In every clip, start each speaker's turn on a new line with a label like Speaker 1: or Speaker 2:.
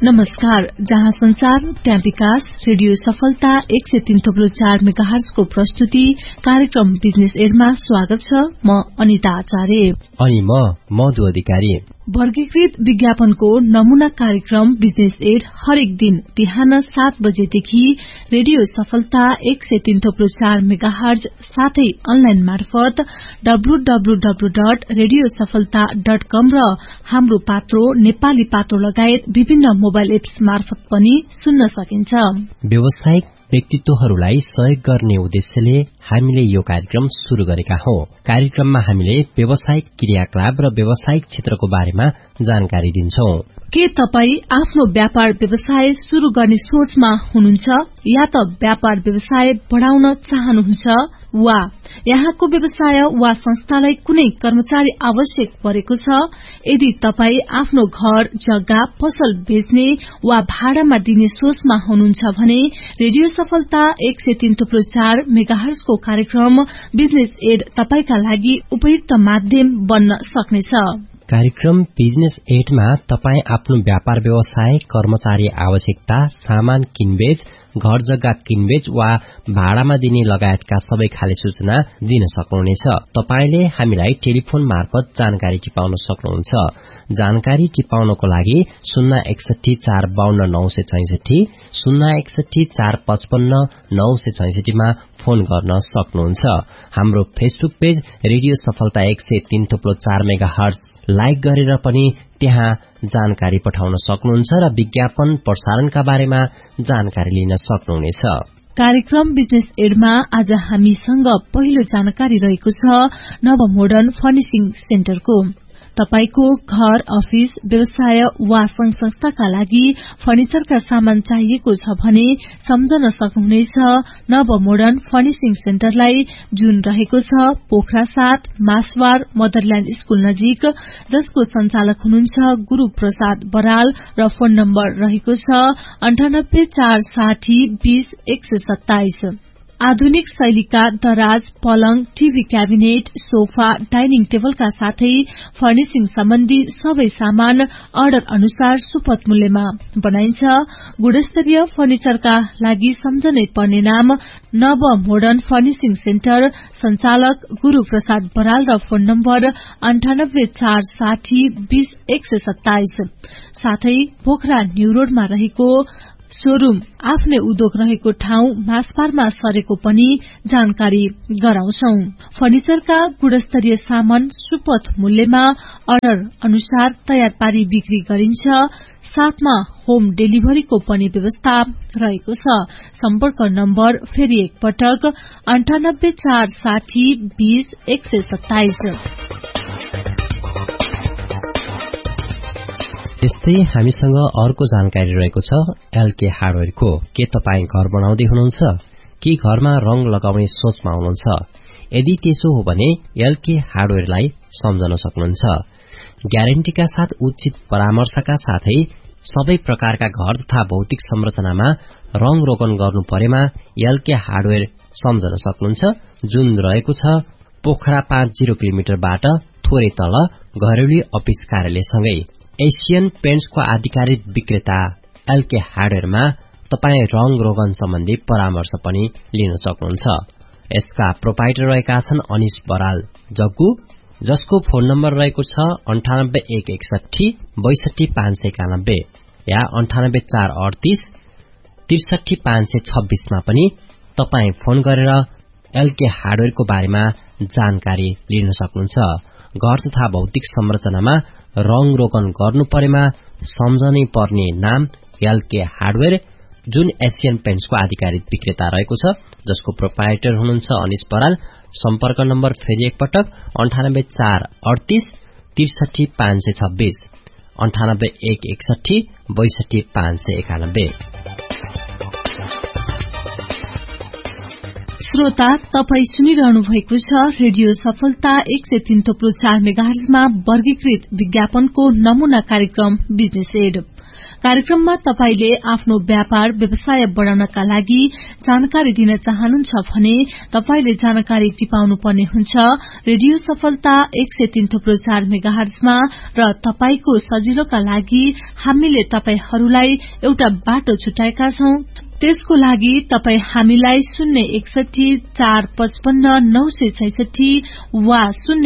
Speaker 1: नमस्कार, जहाँ संचार त्यहाँ विकास रेडियो सफलता 103.4 मेगाहर्ज को प्रस्तुति कार्यक्रम बिजनेस एडमा स्वागत छ। म अनिता आचार्य
Speaker 2: अनि म मधु अधिकारी।
Speaker 1: वर्गीकृत विज्ञापनको नमूना कार्यक्रम बिजनेस एड हरेक दिन बिहान 7 बजेदेखि रेडियो सफलता 103.4 मेगाहर्ज साथै अनलाइन मार्फत www.radiosafalta.com र हाम्रो पात्रो नेपाली पात्रो लगायत विभिन्न मोबाइल एप्स मार्फत पनि सुन्न सकिन्छ।
Speaker 2: व्यावसायिक व्यक्तित्वहरूलाई सहयोग गर्ने उद्देश्यले हामीले यो कार्यक्रम शुरू गरेका हौं। कार्यक्रममा हामीले व्यावसायिक क्रियाकलाप र व्यावसायिक क्षेत्रको बारेमा जानकारी दिन्छौं।
Speaker 1: के तपाई आफ्नो व्यापार व्यवसाय शुरू गर्ने सोचमा हुनुहुन्छ या त व्यापार व्यवसाय बढाउन चाहनुहुन्छ वा यहाँको व्यवसाय वा संस्थालाई कुनै कर्मचारी आवश्यक परेको छ? यदि तपाई आफ्नो घर जग्गा पसल बेच्ने वा भाडामा दिने सोचमा हुनुहुन्छ भने रेडियो सफलता 103.4 मेगाहर्ज को कार्यक्रम बिजनेस एड तपाईका लागि उपयुक्त माध्यम बन्न सक्नेछ।
Speaker 2: कार्यक्रम बिजनेस एडमा तपाई आफ्नो व्यापार व्यवसाय, कर्मचारी आवश्यकता, सामान किनबेच, घर जग्गा किनबेच वा भाडामा दिने लगायतका सबै खाले सूचना दिन सक्नुहुनेछ। तपाईले हामीलाई टेलिफोन मार्फत जानकारी टिपाउन सक्नुहुन्छ। जानकारी टिपाउनको लागि 061 452 966 061 455 966 मा फोन गर्न सक्नुहुन्छ। हाम्रो फेसबुक पेज रेडियो सफलता 103.4 मेगाहर्ज लाइक गरेर पनि त्यहाँ जानकारी पठाउन सक्नुहुन्छ र विज्ञापन प्रसारणका बारेमा जानकारी लिन सक्नुहुनेछ।
Speaker 1: कार्यक्रम बिजनेस एडमा आज हामीसँग पहिलो जानकारी रहेको छ नव मोडर्न फर्निशिङ सेन्टरको। तपाईको घर, अफिस, व्यवसाय वा संघ संस्थाका लागि फर्निचरका सामान चाहिएको छ भने सम्झन सक्नुहुनेछ नव मोडर्न फर्निशिङ सेन्टरलाई, जुन रहेको छ पोखरा 7 मासवार मदरल्याण्ड स्कूल नजिक, जसको संचालक हुनुहुन्छ गुरु प्रसाद बराल र फोन नम्बर रहेको छ 98 460 20 127। आधुनिक शैलीका दराज, पलंग, टीभी क्याबिनेट, सोफा, डाइनिङ टेबलका साथै फर्निशिङ सम्बन्धी सबै सामान अर्डर अनुसार सुपथ मूल्यमा बनाइन्छ। गुणस्तरीय फर्निचरका लागि सम्झनै पर्ने नाम नव मोडर्न फर्निशिङ सेन्टर, संचालक गुरु प्रसाद बराल र फोन नम्बर 98 460 20 127। साथै पोखरा न्यू रोडमा रहेको शोरूम आफ्नै उद्योग रहेको ठाउँ मासपारमा सरेको पनि जानकारी गराउँछौं। फर्निचरका गुणस्तरीय सामान सुपथ मूल्यमा अर्डर अनुसार तयार पारी बिक्री गरिन्छ। साथमा होम डेलिभरीको पनि व्यवस्था रहेको छ। सम्पर्क नम्बर फेरि एक पटक 98 460 20 127।
Speaker 2: यस्तै हामीसँग अर्को जानकारी रहेको छ एलके हार्डवेयरको। के तपाई घर बनाउँदै हुनुहुन्छ कि घरमा रंग लगाउने सोचमा हुनुहुन्छ? यदि त्यसो हो भने एलके हार्डवेयरलाई सम्झन सक्नुहुन्छ। ग्यारेन्टीका साथ उचित परामर्शका साथै सबै प्रकारका घर तथा भौतिक संरचनामा रंग रोगन गर्नु परेमा एलके हार्डवेयर सम्झन सक्नुहुन्छ, जुन रहेको छ पोखरा 50 किलोमिटरबाट थोरै तल घरेलु अफिस कार्यालयसँगै। एशियन पेन्ट्सको आधिकारिक विक्रेता एलके हार्डवेयरमा तपाई रंग रोगन सम्बन्धी परामर्श पनि लिन सक्नुहुन्छ। यसका प्रोपाइटर रहेका छन् अनिश बराल जग्गु, जसको फोन नम्बर रहेको छ 98 161 62 591 या 98 438 63 526 मा पनि तपाई फोन गरेर एलके हार्डवेयरको बारेमा जानकारी लिन सक्नुहुन्छ। घर तथा भौतिक संरचनामा रंग रोगन गर्नु परेमा सम्झनै पर्ने नाम एलके हार्डवेयर, जुन एशियन पेन्ट्सको आधिकारिक विक्रेता रहेको छ, जसको प्रोपाइटर हुनुहुन्छ अनिश बराल। सम्पर्क नम्बर फेरि एक पटक 98 438 63 526 98 161 62 591।
Speaker 1: श्रोता, तपाई सुनिरहनु भएको छ रेडियो सफलता 103.4 मेगाहर्जमा वर्गीकृत विज्ञापनको नमूना कार्यक्रम बिजनेस एड। कार्यक्रममा तपाईले आफ्नो व्यापार व्यवसाय बढ़ाउनका लागि जानकारी दिन चाहनुहुन्छ भने तपाईले जानकारी टिपाउनु पर्ने हुन्छ रेडियो सफलता 103.4 मेगाहर्जमा र तपाईको सजिलोका लागि हामीले तपाईहरुलाई एउटा बाटो छुटाएका छौं। त्यसको लागि तपाई हामीलाई 061455966 वा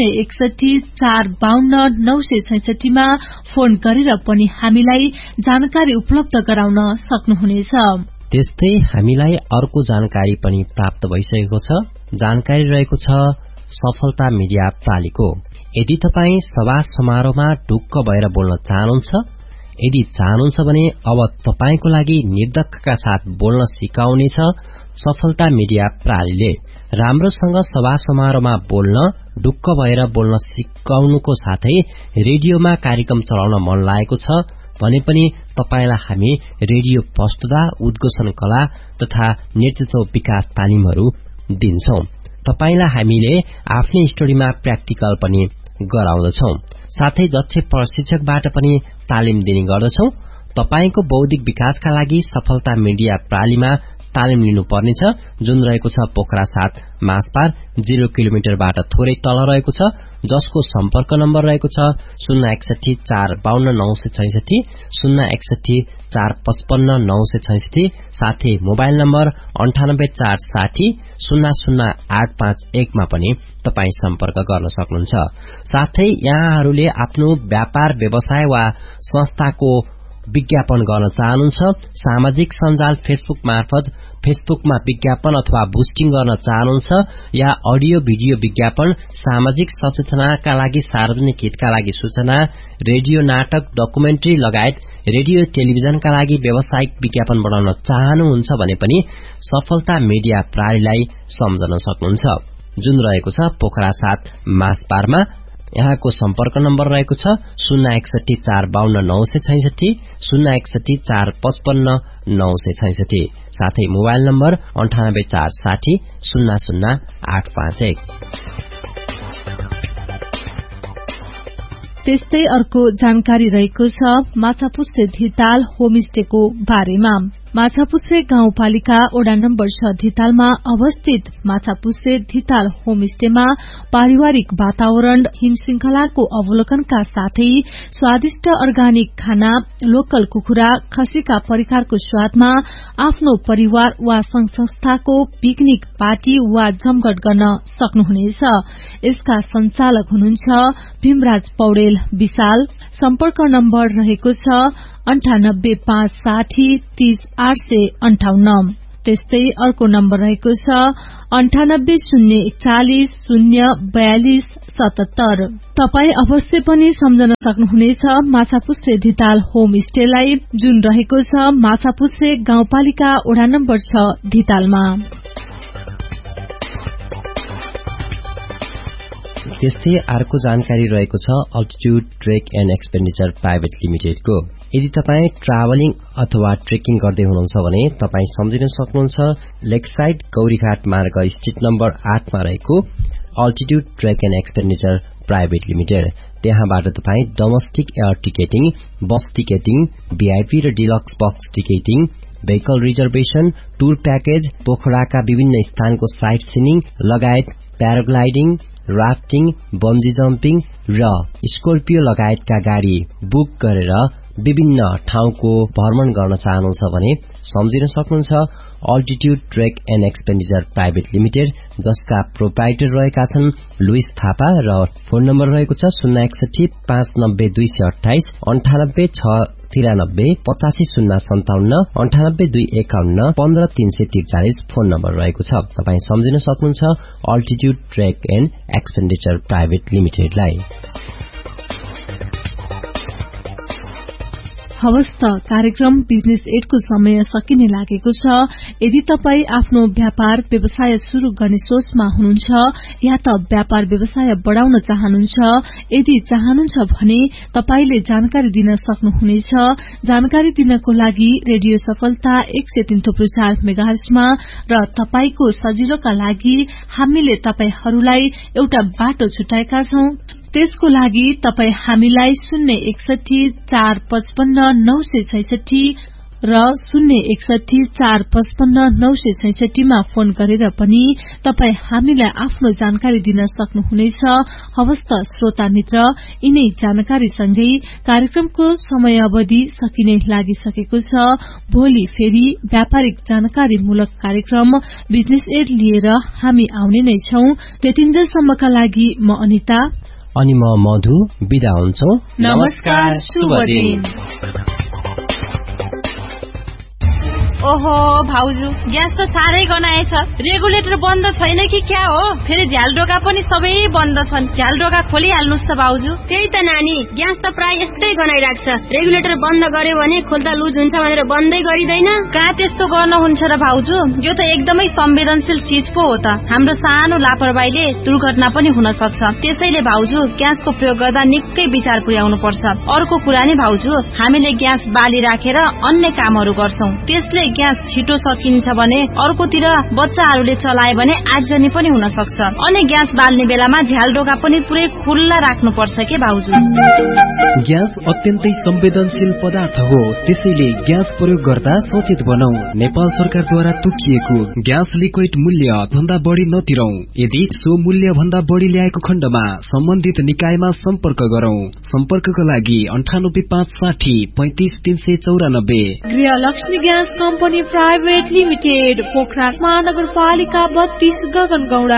Speaker 1: 061452966 मा फोन गरेर पनि हामीलाई जानकारी उपलब्ध गराउन सक्नुहुनेछ।
Speaker 2: त्यस्तै हामीलाई अर्को जानकारी पनि प्राप्त भइसकेको छ। जानकारी रहेको छ सफलता मिडिया प्रालीको। यदि तपाई सभा समारोहमा ढुक्क भएर बोल्न चाहनुहुन्छ, यदि चाहनुहुन्छ भने अब तपाईको लागि निर्धक्कका साथ बोल्न सिकाउनेछ सफलता मिडिया प्रालीले। राम्रोसँग सभा समारोहमा बोल्न, ढुक्क भएर बोल्न सिकाउनुको साथै रेडियोमा कार्यक्रम चलाउन मन लागेको छ भने पनि तपाईलाई हामी रेडियो प्रस्तुता, उद्घोषण कला तथा नेतृत्व विकास तालिमहरू दिन्छौं। तपाईलाई हामीले आफ्नै स्टुडियोमा प्र्याक्टिकल पनि गराउँदछौं। साथै दक्ष प्रशिक्षकबाट पनि तालिम दिने गर्दछौं। तपाईको बौद्धिक विकासका लागि सफलता मिडिया प्रालीमा तालिम लिनुपर्नेछ, जुन रहेको छ पोखरा 7 मासपार 0 किलोमिटरबाट थोरै तल रहेको छ, जसको सम्पर्क नम्बर रहेको छ 061452966 061455966 साथै मोबाइल नम्बर 98460 00851 मा पनि तपाई सम्पर्क गर्न सक्नुहुन्छ। साथै यहाँहरूले आफ्नो व्यापार व्यवसाय वा संस्थाको विज्ञापन गर्न चाहनुहुन्छ, सामाजिक सञ्जाल फेसबुक मार्फत फेसबुकमा विज्ञापन अथवा बुस्टिङ गर्न चाहनुहुन्छ या अडियो भिडियो विज्ञापन, सामाजिक सचेतनाका लागि, सार्वजनिक हितका लागि सूचना, रेडियो नाटक, डकुमेन्ट्री लगायत रेडियो टेलिभिजनका लागि व्यावसायिक विज्ञापन बनाउन चाहनुहुन्छ भने पनि सफलता मिडिया प्रालीलाई सम्झन सक्नुहुन्छ, जुन रहेको छ पोखरा 7 मासपारमा। यहाँको सम्पर्क नम्बर रहेको छ 061452966 061455966 साथै मोबाइल नम्बर 98460 00851।
Speaker 1: त्यस्तै अर्को जानकारी रहेको छ माछापुच्छ्रे धिताल होमस्टेको बारेमा। माछापुच्छ्रे गाउँपालिका वडा नम्बर 6 धितालमा अवस्थित माछापुच्छ्रे धिताल होमस्टेमा पारिवारिक वातावरण, हिमश्रृंखलाको अवलोकनका साथै स्वादिष्ट अर्गानिक खाना, लोकल कुखुरा, खसीका परिकारको स्वादमा आफ्नो परिवार वा संघ संस्थाको पिकनिक पार्टी वा जमघट गर्न सक्नुहुनेछ। यसका संचालक हुनुहुन्छ भीमराज पौडेल विशाल। सम्पर्क नम्बर रहेको छ 98560 30858। त्यस्तै अर्को नम्बर रहेको छ 980140 042 77। तपाई अवश्य पनि सम्झन सक्नुहुनेछ माछापुच्छ्रे धिताल होमस्टेलाई, जुन रहेको छ माछापुच्छ्रे गाउँपालिका वडा नम्बर 6 धितालमा।
Speaker 2: त्यस्तै अर्को जानकारी रहेको छ altitude trek and expenditure private लिमिटेडको। यदि तपाई ट्राभलिङ अथवा ट्रेकिङ गर्दै हुनुहुन्छ भने तपाई सम्झिन सक्नुहुन्छ लेकसाइड गौरीघाट मार्ग स्ट्रिट नम्बर 8 मा रहेको altitude trek and expenditure private limited. त्यहाँबाट तपाई डोमेस्टिक एयर टिकेटिङ, बस टिकेटिङ, भिआइपी र deluxe box ticketing, vehicle reservation, tour package, पोखराका विभिन्न स्थानको साइट सिनिङ लगायत प्याराग्लाइडिङ, राफ्टिङ, बन्जी जम्पिङ र स्कर्पियो लगायतका गाड़ी बुक गरेर विभिन्न ठाउँको भ्रमण गर्न चाहनुहुन्छ भने सम्झिन सक्नुहुन्छ altitude trek and expenditure private limited, जसका प्रोप्राइटर रहेका छन् लुइस थापा र फोन नम्बर रहेको छ 061 590 228 98 693 85057 98 251 15343 फोन नम्बर रहेको छ। तपाई सम्झिन सक्नुहुन्छ altitude trek and expenditure private लिमिटेडलाई।
Speaker 1: हवस् त कार्यक्रम बिजनेस एडको समय सकिने लागेको छ। यदि तपाई आफ्नो व्यापार व्यवसाय शुरू गर्ने सोचमा हुनुहुन्छ या त व्यापार व्यवसाय बढ़ाउन चाहनुहुन्छ, यदि चाहनुहुन्छ भने तपाईले जानकारी दिन सक्नुहुनेछ। जानकारी दिनको लागि रेडियो सफलता 103.4 मेगाहर्जमा र तपाईको सजिलोका लागि हामीले तपाईहरुलाई एउटा बाटो छुटाएका छौं। त्यसको लागि तपाई हामीलाई 061455966 र 061455966 मा फोन गरेर पनि तपाई हामीलाई आफ्नो जानकारी दिन सक्नुहुनेछ। हवस् त श्रोता मित्र, यिनै जानकारी सँगै कार्यक्रमको समयावधि सकिने लागिसकेको छ। भोलि फेरि व्यापारिक जानकारीमूलक कार्यक्रम बिजनेस एड लिएर हामी आउने नै छौं। त्यतिन्जेलसम्मका लागि म अनिता
Speaker 2: अनि म मधु बिदा हुन्छौ।
Speaker 1: नमस्कार, शुभ दिन।
Speaker 3: ओहो भाउजू, ग्यास त साह्रै गनाएछ। रेगुलेटर बन्द छैन कि क्या हो? फेरि झ्यालडोका पनि सबै बन्द छन्। झ्यालडोका खोलिहाल्नुस् त भाउजू।
Speaker 4: त्यही त नानी, ग्यास त प्राय यस्तै गनाइराख्छ। रेगुलेटर बन्द गर्यो भने खोल्दा लुज हुन्छ भनेर बन्दै गरिदैन।
Speaker 3: कहाँ त्यस्तो गर्नुहुन्छ र भाउजू? यो त एकदमै संवेदनशील चीज पो हो त। हाम्रो सानो लापरवाहीले दुर्घटना पनि हुन सक्छ। त्यसैले भाउजू, ग्यासको प्रयोग गर्दा निकै विचार पुर्याउनु पर्छ। अर्को कुरा नि भाउजू, हामीले ग्यास बाली राखेर अन्य कामहरू गर्छौं। त्यसले ग्यास छिटो सकिन्छ भने अर्कोतिर बच्चाहरूले चलाए भने आगजनी पनि हुन सक्छ। अनि ग्यास बाल्ने बेलामा झ्यालडोका पनि पुरै खुल्ला राख्नुपर्छ के भाउजू?
Speaker 5: ग्यास अत्यन्तै संवेदनशील पदार्थ हो, त्यसैले ग्यास प्रयोग गर्दा सचेत बनौ। नेपाल सरकारद्वारा तोकिएको ग्यास लिक्विड मूल्य भन्दा बढी नतिरौ। यदि सो मूल्य भन्दा बढी ल्याएको खण्डमा सम्बन्धित निकायमा सम्पर्क गरौं। सम्पर्कका लागि 9856 35394।
Speaker 1: गृहलक्ष्मी ग्यास कम्पनी प्राइभेट लिमिटेड, पोखराक महानगरपालिका 32, गगनगौडा।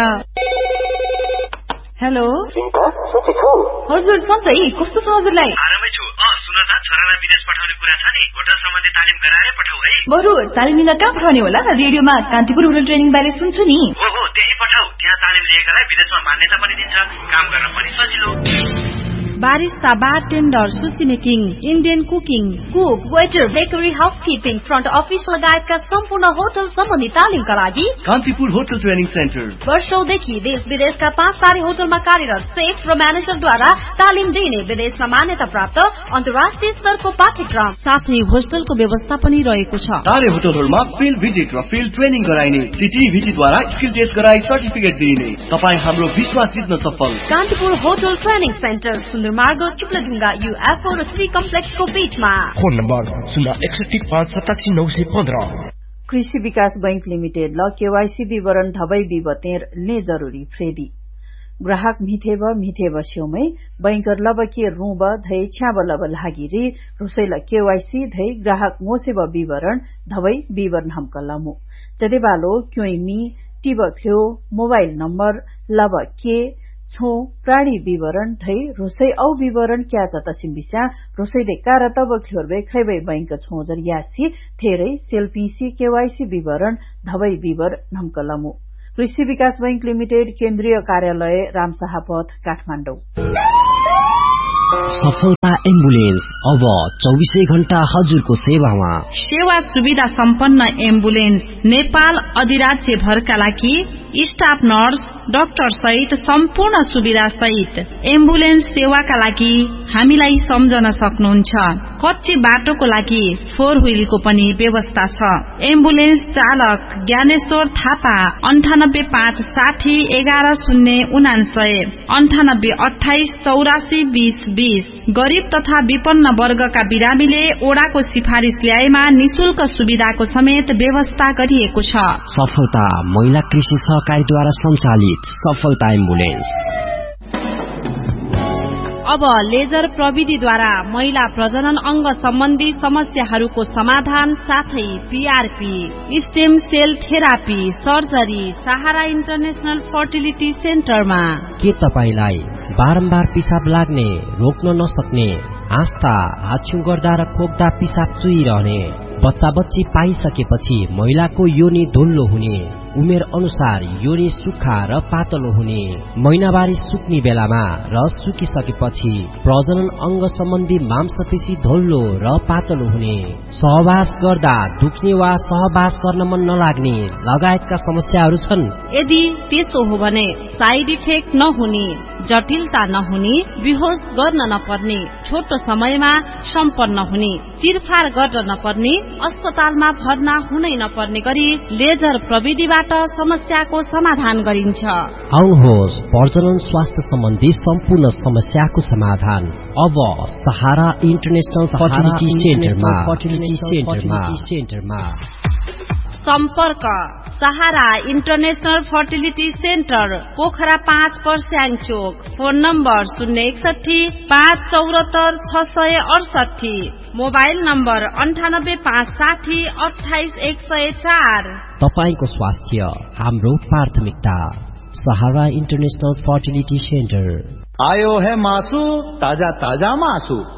Speaker 3: हेलो हजुर, सन्चै कस्तो छ हजुरलाई?
Speaker 6: आरामै छु। सुन त, छोरालाई विदेश पठाउने कुरा छ नि, होटल सम्बन्धी तालिम गराएरै पठाऊ है।
Speaker 3: बरु तालिम लिन कहाँ पठाउने होला? रेडियोमा कान्तिपुर होटल ट्रेनिङ बारे सुन्छु नि।
Speaker 6: हो त्यही पठाऊ। त्यहाँ तालिम लिएकालाई विदेशमा मान्यता पनि दिन्छ, काम गर्न पनि सजिलो।
Speaker 3: बारिस्ता, बारटेन्डर, सुसी making, Indian cooking, cook, waiter, bakery, housekeeping, front office लगायतका सम्पूर्ण होटल सम्बन्धी तालिमका लागि
Speaker 5: कान्तिपुर होटल ट्रेनिङ सेन्टर
Speaker 3: वर्षौंदेखि देश विदेशका 5 तारे होटलमा कार्यरत सेफ र म्यानेजरद्वारा तालिम दिइने विदेशमा मान्यता प्राप्त अन्तर्राष्ट्रिय स्तरको पाठ्यक्रम साथै होस्टलको व्यवस्था पनि रहेको छ।
Speaker 5: तारे होटलहरूमा फिल्ड भिजिट र फिल्ड ट्रेनिङ गराइने, सिटिभिटीद्वारा स्किल टेस्ट गराई सर्टिफिकेट दिइने। तपाईँ हाम्रो विश्वास जित्न सफल।
Speaker 3: कान्तिपुर होटल ट्रेनिङ सेन्टर, मार्ग चुक्लढुङ्गा, UFO र 3 कम्प्लेक्सको बीचमा।
Speaker 7: Phone number 061587915।
Speaker 8: कृषि विकास बैंक लिमिटेड ल केवाईसी विवरण धबै विवतेर ने जरूरी फ्रेडी ग्राहक मिथेब स्योमै बैंकर लब के रूब धै छ्याब लब लागिरी रुसैल केवाईसी धै ग्राहक मोसेब विवरण धबै विवरण हमकलमु जदेबालो क्योइमी टिब थ्यो मोबाइल नम्बर लब के छो प्राणी विवरण धै रुसै औ विवरण क्या जतसिम बिसा रुसैले कारतब ख्योरबे खैबै बैंक छोजर यासी थेरै सेल्फीसी केवाईसी विवरण धबै विवर नम्कलमु। कृषि विकास बैंक लिमिटेड, केन्द्रीय कार्यालय, रामशाह पथ, काठमाडौँ।
Speaker 2: सफलता एम्बुलेन्स अब 24 घण्टा हजुरको सेवामा।
Speaker 3: सेवा सुविधा सम्पन्न एम्बुलेन्स नेपाल अधिराज्य भरका लागि स्टाफ नर्स डाक्टर सहित सम्पूर्ण सुविधा सहित एम्बुलेन्स सेवाका लागि हामीलाई सम्झन सक्नुहुन्छ। कच्ची बाटोको लागि 4 व्हीलको पनि व्यवस्था छ। एम्बुलेन्स चालक ज्ञानेश्वर थापा 9856 1109 98 28 84 20 गरीब तथा विपन्न वर्गका बिरामीले ओडाको सिफारिश ल्याएमा निशुल्क सुविधाको समेत व्यवस्था गरिएको छ।
Speaker 2: सफलता महिला कृषि सहकारीद्वारा सञ्चालित सफलता एम्बुलेन्स।
Speaker 3: अब लेजर प्रविधिद्वारा महिला प्रजनन अंग सम्बन्धी समस्याहरूको समाधान साथै PRP, stem sale therapy, surgery सहारा इन्टरनेशनल फर्टिलिटी सेन्टरमा।
Speaker 2: के तपाईलाई बारम्बार पिसाब लाग्ने, रोक्न नसक्ने, आस्था, हाछ्यु गर्दा र खोक्दा पिसाब चुइरहने, बच्चा बच्ची पाइसकेपछि महिलाको योनि धुल्लो हुने, उमेर अनुसार योनि सुक्खा र पातलो हुने, महिनावारी सुक्ने बेलामा र सुकिसकेपछि प्रजनन अंग सम्बन्धी मांसपेशी धुल्लो र पातलो हुने, सहवास गर्दा दुख्ने वा सहवास गर्न मन नलाग्ने लगायतका समस्याहरू छन्।
Speaker 3: यदि त्यसो हो भने साइड इफेक्ट नहुने, जटिलता नहुने, बेहोस गर्न नपर्ने, छोटो समयमा सम्पन्न हुने, चिरफार गर्न नपर्ने, अस्पतालमा भर्ना हुनै नपर्ने गरी लेजर प्रविधिबाट सेन्टरबाट समस्याको समाधान गरिन्छ।
Speaker 2: आउनुहोस्, प्रजनन स्वास्थ्य सम्बन्धी सम्पूर्ण समस्याको समाधान अब सहारा इन्टरनेशनल फर्टिलिटी सेन्टरमा।
Speaker 3: सम्पर्क सहारा इन्टरनेशनल फर्टिलिटी सेन्टर, पोखरा 5 पर्स्याङ चोक। Phone number 061 574 668, mobile number 98 560 28 104।
Speaker 2: तपाईको स्वास्थ्य हाम्रो प्राथमिकता। सहारा इन्टरनेशनल फर्टिलिटी सेन्टर।
Speaker 7: आयो है मासु, ताजा ताजा मासु।